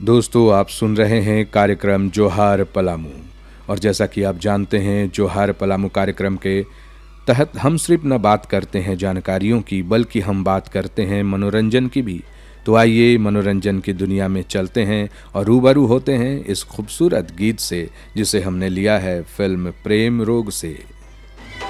दोस्तों, आप सुन रहे हैं कार्यक्रम जोहार पलामू। और जैसा कि आप जानते हैं, जोहार पलामू कार्यक्रम के तहत हम सिर्फ न बात करते हैं जानकारियों की, बल्कि हम बात करते हैं मनोरंजन की भी। तो आइए मनोरंजन की दुनिया में चलते हैं और रूबरू होते हैं इस खूबसूरत गीत से, जिसे हमने लिया है फिल्म प्रेम रोग से।